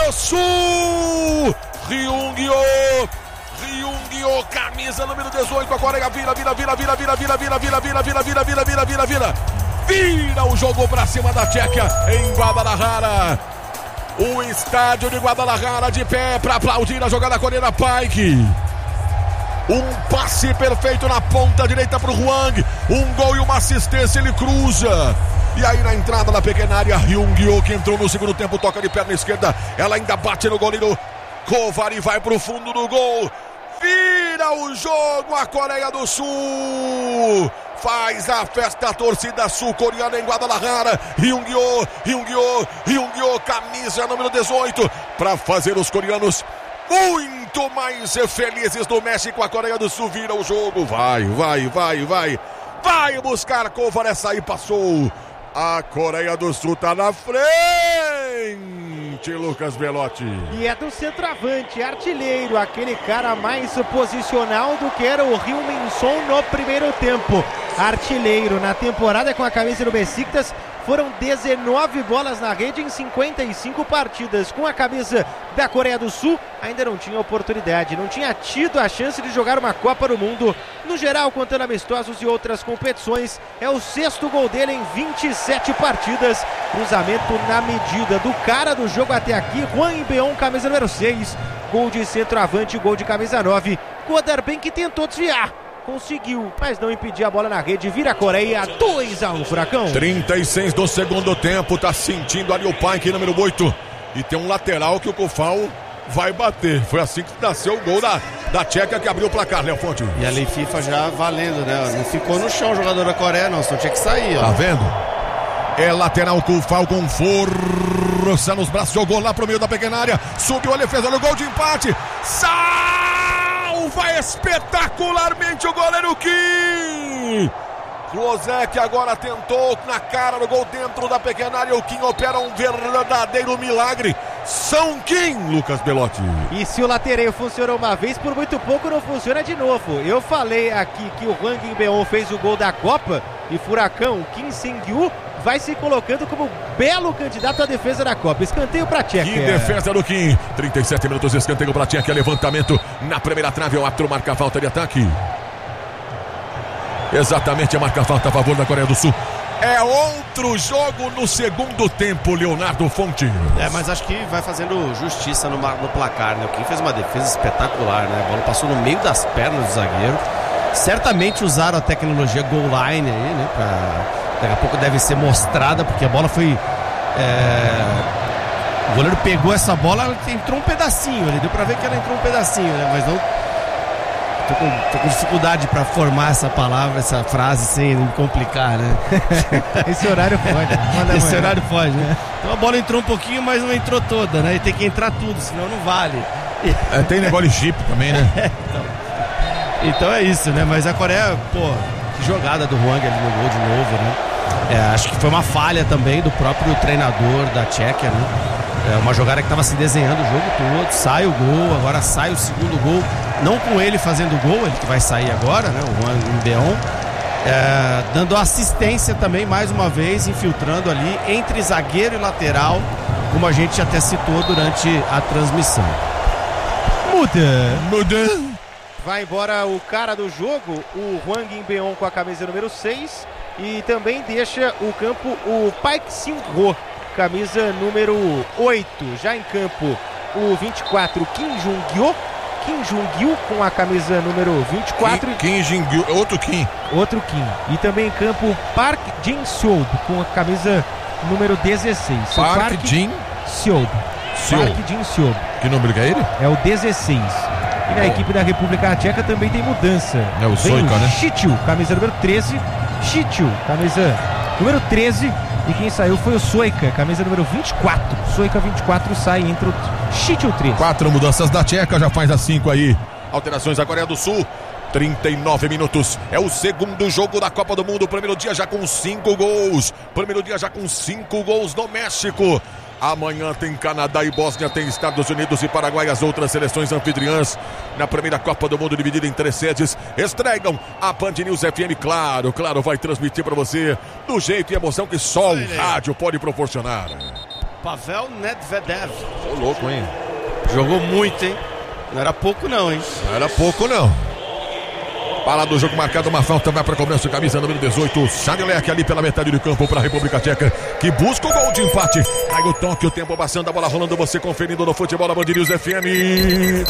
do Sul. Ryung-Yoo, camisa número 18, a Coreia vira o jogo pra cima da Tchequia em Guadalajara. O estádio de Guadalajara de pé pra aplaudir a jogada coreana. Paik, um passe perfeito na ponta direita pro Hwang, um gol e uma assistência, ele cruza. E aí na entrada da pequena área, Ryung-Yoo, que entrou no segundo tempo, toca de perna esquerda, ela ainda bate no goleiro Kovar e vai pro fundo do gol. Vira o jogo a Coreia do Sul. Faz a festa a torcida sul-coreana em Guadalajara. Ryung-Yoo, camisa número 18, para fazer os coreanos muito mais felizes do México. A Coreia do Sul vira o jogo. Vai buscar Kovar, essa aí passou. A Coreia do Sul tá na frente, Lucas Belotti. E é do centroavante, artilheiro, aquele cara mais posicional do que era o Ryung Min-Son no primeiro tempo. Artilheiro na temporada com a camisa do Besiktas. Foram 19 bolas na rede em 55 partidas. Com a camisa da Coreia do Sul, ainda não tinha oportunidade, não tinha tido a chance de jogar uma Copa do Mundo. No geral, contando amistosos e outras competições, é o 6º gol dele em 27 partidas. Cruzamento na medida do cara do jogo até aqui, Hwang In-beom, camisa número 6. Gol de centroavante, gol de camisa 9. Godar Ben, que tentou desviar. Conseguiu, mas não impediu a bola na rede. Vira a Coreia, 2-1, Furacão. 36 do segundo tempo, tá sentindo ali o Paik, número 8. E tem um lateral que o Kufal vai bater. Foi assim que nasceu o gol da Tcheca, que abriu o placar, Léo Fonte. E a lei FIFA já valendo, né? Não ficou no chão o jogador da Coreia, não, só tinha que sair, ó. Tá vendo? É lateral, Kufal com força nos braços, jogou lá pro meio da pequena área, subiu ali, fez o gol de empate. Salva espetacularmente o goleiro Kim. Klozek agora tentou na cara do gol dentro da pequena área. O Kim opera um verdadeiro milagre. São Kim, Lucas Belotti. E se o lateral funcionou uma vez, por muito pouco não funciona de novo. Eu falei aqui que o Hwang In-beom fez o gol da Copa e Furacão, Kim Sang-yu vai se colocando como belo candidato à defesa da Copa. Escanteio pra Tchequia. Que defesa do Kim. 37 minutos, escanteio pra Tchequia. Levantamento na primeira trave. O árbitro marca a falta de ataque. Exatamente, marca a falta a favor da Coreia do Sul. É outro jogo no segundo tempo, Leonardo Fonte. Mas acho que vai fazendo justiça no placar, né? O Kim fez uma defesa espetacular, né? A bola passou no meio das pernas do zagueiro. Certamente usaram a tecnologia goal line aí, né? Daqui a pouco deve ser mostrada, porque a bola foi... O goleiro pegou essa bola, ela entrou um pedacinho ali. Deu pra ver que ela entrou um pedacinho, né? Mas não... Tô com dificuldade pra formar essa palavra, essa frase sem me complicar, né? Esse horário pode. Esse horário pode, né? Então a bola entrou um pouquinho, mas não entrou toda, né? E tem que entrar tudo, senão não vale. Tem negócio de chip também, né? Então é isso, né? Mas a Coreia, que jogada do Hwang ali no gol de novo, né? Acho que foi uma falha também do próprio treinador da Tchequia, né? Uma jogada que estava se desenhando o jogo todo, sai o gol, agora sai o segundo gol, não com ele fazendo o gol, ele que vai sair agora, né, o Hwang In-beom, dando assistência também, mais uma vez, infiltrando ali entre zagueiro e lateral, como a gente até citou durante a transmissão. Muda. Vai embora o cara do jogo, o Hwang In-beom com a camisa número 6, e também deixa o campo o Paik Seung-ho, camisa número 8. Já em campo o 24, Kim Jung-gyu com a camisa número 24. Kim Jung-gyu, outro Kim. E também em campo Park Jin-seob com a camisa número 16. Park Jin-seob. Que número que é ele? É o 16. E na equipe da República Tcheca também tem mudança. É o Soika, né? Shichu, camisa número 13. Camisa número 13. E quem saiu foi o Soika, camisa número 24. Soika 24 sai, entra o Shichu 13. 4 mudanças da Tcheca, já faz as 5 aí. Alterações da Coreia do Sul. 39 minutos. É o segundo jogo da Copa do Mundo. Primeiro dia já com 5 gols. No México. Amanhã tem Canadá e Bósnia, tem Estados Unidos e Paraguai, as outras seleções anfitriãs na primeira Copa do Mundo, dividida em 3 sedes. Estregam a Band News FM, claro, vai transmitir para você do jeito e emoção que só o rádio pode proporcionar. Pavel Nedvedev. Ô, louco, hein? Jogou muito, hein? Não era pouco não, hein? Não era pouco, não. Para do jogo marcado, uma falta, vai para cobrança, camisa número 18, Sadilek ali pela metade do campo para a República Tcheca, que busca o gol de empate. Aí o toque, o tempo passando, a bola rolando, você conferindo no futebol da Band News FM.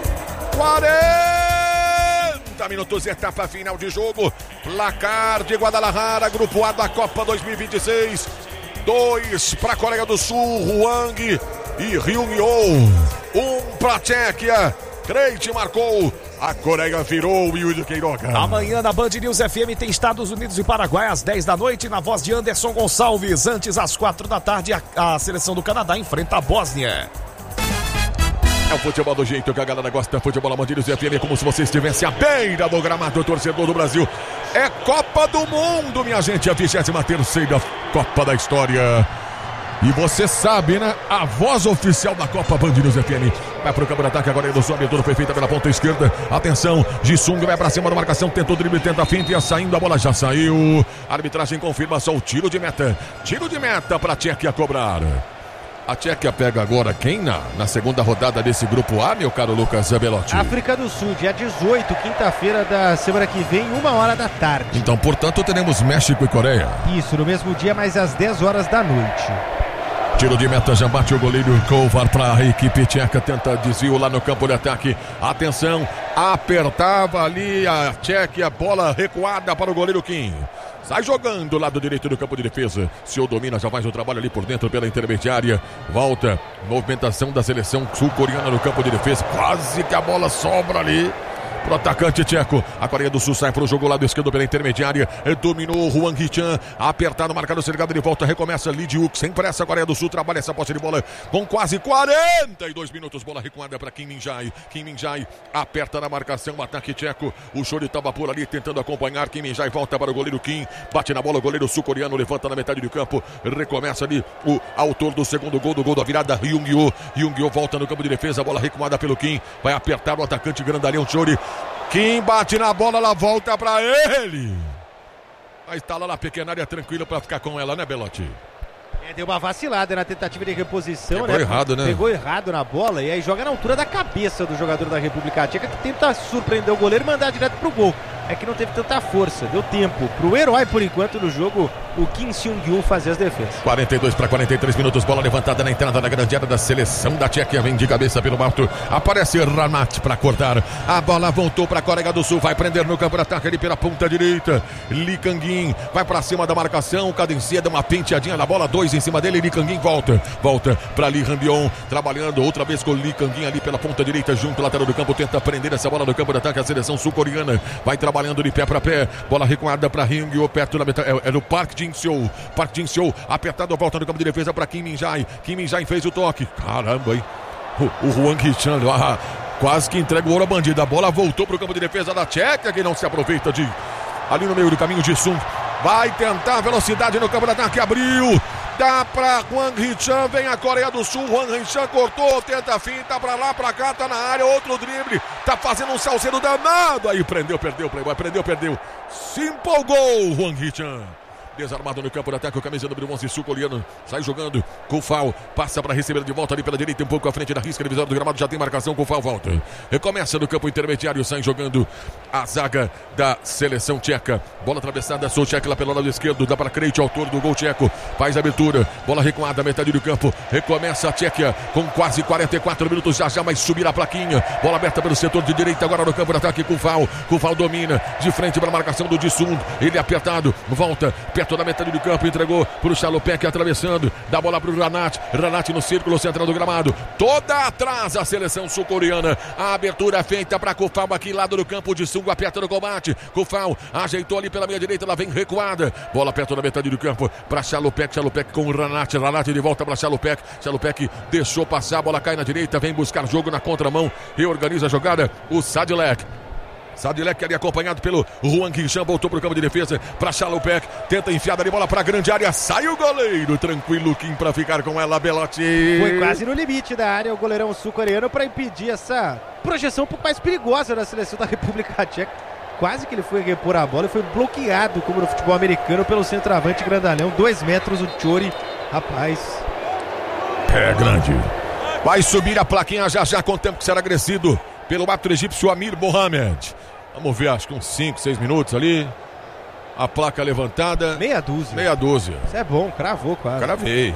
40 minutos, etapa final de jogo. Placar de Guadalajara, grupo A da Copa 2026. 2 para a Coreia do Sul, Hwang e Ryung-Yo. 1 para a Tchequia, Krejci marcou. A Coreia virou o Yuri Queiroga. Amanhã na Band News FM tem Estados Unidos e Paraguai às 10 da noite, na voz de Anderson Gonçalves. Antes, às 4 da tarde, a seleção do Canadá enfrenta a Bósnia. É o futebol do jeito que a galera gosta. Futebol na Band News FM, como se você estivesse à beira do gramado, torcedor do Brasil. É Copa do Mundo, minha gente. A 23ª Copa da história. E você sabe, né? A voz oficial da Copa Band News FM. Vai pro campo de ataque agora, do sobe, tudo foi feita pela ponta esquerda. Atenção, Jisung vai pra cima da marcação, tentou drible, tenta a finta, ia saindo, a bola já saiu. A arbitragem confirma só o tiro de meta. Tiro de meta pra Tchequia cobrar. A Tchequia pega agora quem na segunda rodada desse grupo A, meu caro Lucas Belotti? África do Sul, dia 18, quinta-feira da semana que vem, 1h da tarde. Então, portanto, teremos México e Coreia. Isso, no mesmo dia, mas às 10 horas da noite. Tiro de meta, já bate o goleiro Kovar para a equipe tcheca, tenta desvio lá no campo de ataque. Atenção, apertava ali a Tchequia, bola recuada para o goleiro Kim. Sai jogando lado direito do campo de defesa. Seu domina, já faz o trabalho ali por dentro pela intermediária. Volta, movimentação da seleção sul-coreana no campo de defesa. Quase que a bola sobra ali pro atacante tcheco. A Coreia do Sul sai pro jogo lado esquerdo pela intermediária. Dominou Hwang Hee-chan. Apertado, marcado, cercado de volta. Recomeça Lee Ji-wook. Sem pressa, a Coreia do Sul trabalha essa posse de bola com quase 42 minutos. Bola recuada para Kim Min-jae. Kim Min-jae aperta na marcação. Ataque tcheco. O Chori estava por ali tentando acompanhar. Kim Min-jae volta para o goleiro Kim. Bate na bola. O goleiro sul-coreano levanta na metade do campo. Recomeça ali o autor do segundo gol, do gol da virada, Ryung-Yo. Ryung-Yo volta no campo de defesa. Bola recuada pelo Kim. Vai apertar o atacante grandalhão Chori. Kim bate na bola, ela volta pra ele. Vai estar lá na pequena área, tranquilo pra ficar com ela, né, Belotti? Deu uma vacilada na tentativa de reposição, Pegou errado, né? Pegou errado na bola e aí joga na altura da cabeça do jogador da República Tcheca, que tenta surpreender o goleiro e mandar direto pro gol. É que não teve tanta força, deu tempo pro herói por enquanto no jogo, o Kim Seung-gyu, fazer as defesas. 42 para 43 minutos, bola levantada na entrada da grande área da seleção da Tchequia, vem de cabeça pelo alto, aparece Ranat para cortar, a bola voltou para a Coreia do Sul, vai prender no campo de ataque ali pela ponta direita, Lee Kang-in vai para cima da marcação, cadencia, dá uma penteadinha na bola, 2 em cima dele, Lee Kang-in volta para Lee Han-byong, trabalhando outra vez com o Lee Kang-in ali pela ponta direita, junto ao lateral do campo, tenta prender essa bola no campo de ataque, a seleção sul-coreana vai trabalhando de pé para pé, bola recuada para Ryung-Yo, perto da metade, é do Park Jin-seo, apertado, volta no campo de defesa para Kim Min-jae, Kim Min-jae fez o toque, caramba, hein, o Hwang Hee-chan, quase que entrega o ouro à bandida, a bola voltou para o campo de defesa da Tchequia, que não se aproveita de, ali no meio do caminho de Sung, vai tentar velocidade no campo de ataque, abriu, dá pra Hwang Hee-chan, vem a Coreia do Sul, Hwang Hee-chan cortou, tenta a finta, pra lá, pra cá, tá na área, outro drible, tá fazendo um salseiro danado, aí perdeu, Playboy, perdeu, se empolgou Hwang Hee-chan. Desarmado no campo de ataque, o camisa número 11 sul-coreano, sai jogando, Kufal, passa para receber de volta ali pela direita, um pouco à frente da risca divisória do gramado, já tem marcação, Kufal volta, recomeça no campo intermediário, sai jogando a zaga da seleção tcheca, bola atravessada, Souček lá pelo lado esquerdo, dá para Krejci, autor do gol tcheco, faz a abertura, bola recuada, metade do campo, recomeça a Tchequia, com quase 44 minutos, já vai subir a plaquinha, bola aberta pelo setor de direita, agora no campo de ataque, Kufal domina, de frente para a marcação do Jisung, ele apertado, volta, perto da metade do campo, entregou para o Chalupek atravessando, dá a bola para o Ranat no círculo central do gramado, toda atrás a seleção sul-coreana, a abertura feita para Kufal aqui lado do campo de Sul, aperta no combate, Kufal ajeitou ali pela meia direita, ela vem recuada, bola perto da metade do campo para Chalupek com o Ranat de volta para Chalupek deixou passar, a bola cai na direita, vem buscar jogo na contramão, reorganiza a jogada, o Sadilek ali acompanhado pelo Hwang Hee-chan, voltou para o campo de defesa para Chalupek, tenta enfiada de bola para a grande área, sai o goleiro, tranquilo Kim para ficar com ela, Belotti. Foi quase no limite da área o goleirão sul-coreano para impedir essa projeção um pouco mais perigosa da seleção da República Tcheca. Quase que ele foi repor a bola e foi bloqueado, como no futebol americano, pelo centroavante grandalhão, 2 metros, o Chori. Rapaz, É grande. Vai subir a plaquinha já com o tempo que será agredido pelo árbitro egípcio Amir Mohamed. Vamos ver, acho que uns 5, 6 minutos ali. A placa levantada. Meia dúzia. Meia dúzia. Isso é bom, cravou quase. Cravei.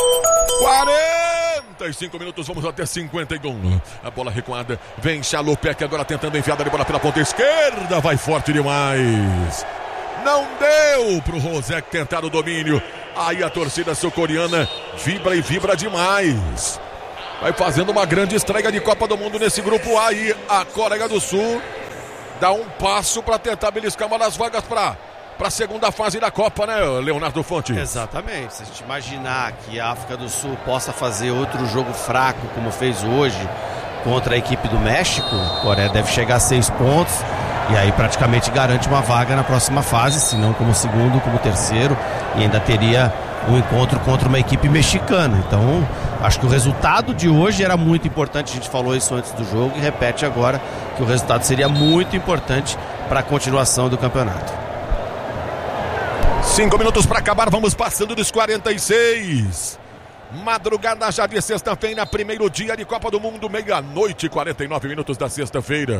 45 minutos, vamos até 51. A bola recuada. Vem Chalupec agora tentando enviar a bola pela ponta esquerda. Vai forte demais. Não deu pro Rosek tentar o domínio. Aí a torcida sul-coreana vibra e vibra demais. Vai fazendo uma grande estreia de Copa do Mundo nesse grupo A. E a Coreia do Sul dá um passo para tentar beliscar uma das vagas para a segunda fase da Copa, né, Leonardo Fonte? Exatamente. Se a gente imaginar que a África do Sul possa fazer outro jogo fraco, como fez hoje contra a equipe do México, a Coreia deve chegar a 6 pontos e aí praticamente garante uma vaga na próxima fase, se não como segundo, como terceiro, e ainda teria um encontro contra uma equipe mexicana. Então, acho que o resultado de hoje era muito importante. A gente falou isso antes do jogo e repete agora que o resultado seria muito importante para a continuação do campeonato. 5 minutos para acabar, vamos passando dos 46. Madrugada já de sexta-feira, primeiro dia de Copa do Mundo, meia-noite, 49 minutos da sexta-feira.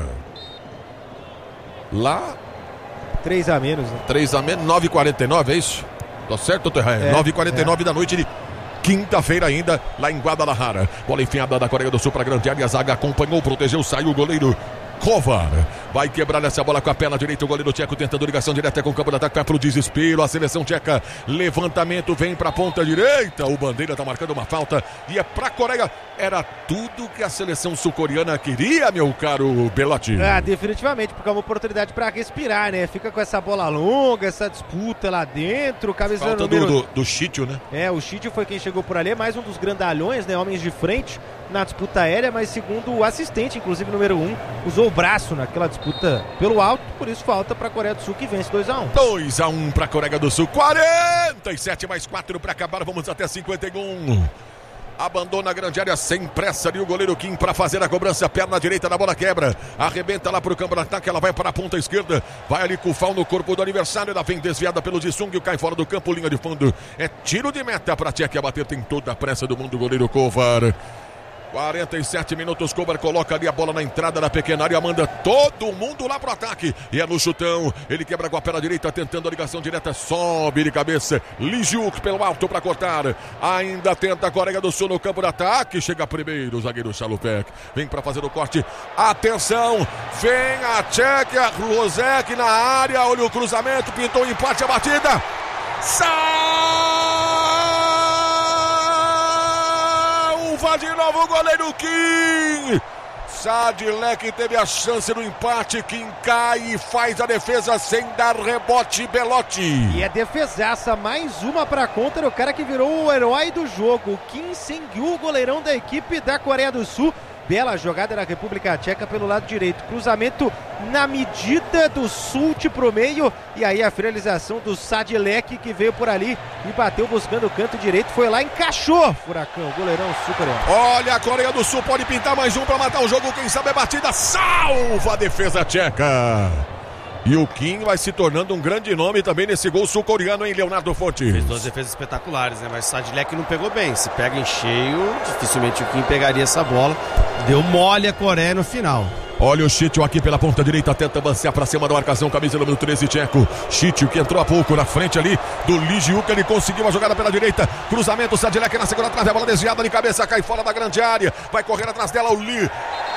Lá 3 a menos, né? 3 a menos, 9h49, é isso? Tô certo ou tô errado? 9h49 da noite de quinta-feira ainda, lá em Guadalajara. Bola enfiada da Coreia do Sul para a grande área. A zaga acompanhou, protegeu, saiu o goleiro Kovar. Vai quebrar essa bola com a perna direita. O goleiro tcheco tentando ligação direta com o campo de ataque. Vai pro desespero. A seleção tcheca. Levantamento, vem pra ponta direita. O Bandeira tá marcando uma falta. E é pra Coreia. Era tudo que a seleção sul-coreana queria, meu caro Belotti. Definitivamente, porque é uma oportunidade pra respirar, né? Fica com essa bola longa, essa disputa lá dentro. Camisa falta número... do Chítio, né? O Chítio foi quem chegou por ali. É mais um dos grandalhões, né? Homens de frente na disputa aérea, mas segundo o assistente, inclusive número 1, usou o braço naquela disputa pelo alto, por isso falta para a Coreia do Sul, que vence 2-1. 2-1 para a Coreia do Sul, 47 mais 4 para acabar, vamos até 51. Abandona a grande área sem pressa ali o goleiro Kim para fazer a cobrança, perna direita na bola quebra, arrebenta lá pro campo de ataque, ela vai para a ponta esquerda, vai ali com o Fal no corpo do adversário, ela vem desviada pelo Jisung, cai fora do campo, linha de fundo, é tiro de meta para a Tchequia bater, tem toda a pressa do mundo o goleiro Kovar. 47 minutos, Kovar coloca ali a bola na entrada da pequena área, manda todo mundo lá pro ataque, e é no chutão, ele quebra com a perna direita, tentando a ligação direta, sobe de cabeça, Lee Juk pelo alto para cortar, ainda tenta a Coreia do Sul no campo de ataque, chega primeiro o zagueiro Chalupec, vem para fazer o corte, atenção, vem a Tchequia, Rosek na área, olha o cruzamento, pintou o empate, a batida, vai de novo o goleiro Kim. Sadilek teve a chance do empate. Kim cai e faz a defesa sem dar rebote. Belotti. E é defesaça, mais uma para contra o cara que virou o herói do jogo. Kim Sang-yu, goleirão da equipe da Coreia do Sul. Bela jogada na República Tcheca pelo lado direito. Cruzamento na medida do Sult pro meio. E aí a finalização do Sadilek, que veio por ali e bateu buscando o canto direito. Foi lá e encaixou. Furacão, goleirão sul-coreano. Olha, a Coreia do Sul pode pintar mais um para matar o jogo. Quem sabe a batida salva a defesa tcheca. E o Kim vai se tornando um grande nome também nesse gol sul-coreano, hein, Leonardo Fonte? Fez 2 defesas espetaculares, né? Mas o Sadilek não pegou bem. Se pega em cheio, dificilmente o Kim pegaria essa bola. Deu mole a Coreia no final. Olha o Chítio aqui pela ponta direita, tenta avançar para cima da marcação, camisa número 13, tcheco. Chítio que entrou há pouco na frente ali do Lee Juk, ele conseguiu a jogada pela direita. Cruzamento, Sadilek na segunda trave, a bola desviada de cabeça, cai fora da grande área. Vai correr atrás dela o Lee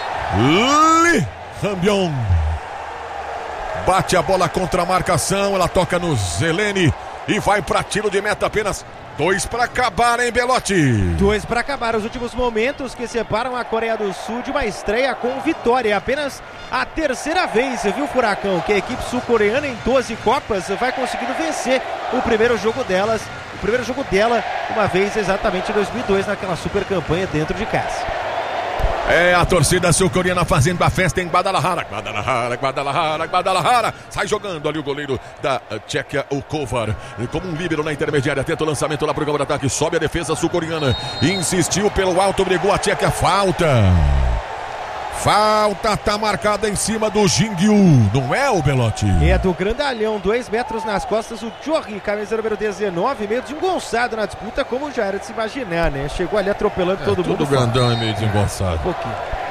Rambion. Bate a bola contra a marcação, ela toca no Zelene e vai para tiro de meta, apenas 2 para acabar, hein, Belotti? 2 para acabar, os últimos momentos que separam a Coreia do Sul de uma estreia com vitória. É apenas a terceira vez, viu, Furacão, que a equipe sul-coreana em 12 Copas vai conseguindo vencer o primeiro jogo dela, uma vez exatamente em 2002, naquela super campanha dentro de casa. É a torcida sul-coreana fazendo a festa em Guadalajara. Guadalajara. Sai jogando ali o goleiro da Tchequia, o Kovar. Como um líbero na intermediária. Tenta o lançamento lá pro campo de ataque. Sobe a defesa sul-coreana. Insistiu pelo alto, brigou a Tchequia. Falta. Falta tá marcada em cima do Jingyu, não é o Belotti? É do grandalhão, 2 metros nas costas, o Jorge, camisa número 19, meio desengonçado na disputa, como já era de se imaginar, né? Chegou ali atropelando todo mundo. Tudo grandão e meio desengonçado. Um pouquinho.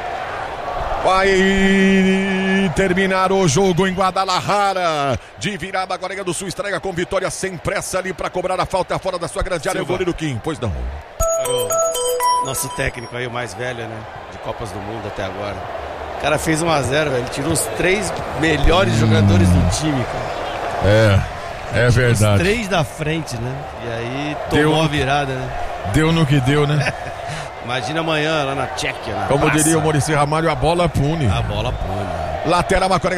Vai terminar o jogo em Guadalajara. De virada, a Coreia do Sul estreia com vitória sem pressa ali para cobrar a falta fora da sua grande área. O goleiro Kim, pois não. Nosso técnico aí, o mais velho, né? De Copas do Mundo até agora. O cara fez 1-0, velho. Ele tirou os 3 melhores jogadores do time, cara. É verdade. Os 3 da frente, né? E aí tomou a virada, né? Deu no que deu, né? Imagina amanhã lá na Tchequia. Como diria o Maurício Ramalho, a bola pune. A bola pune. Lateral, a Coreia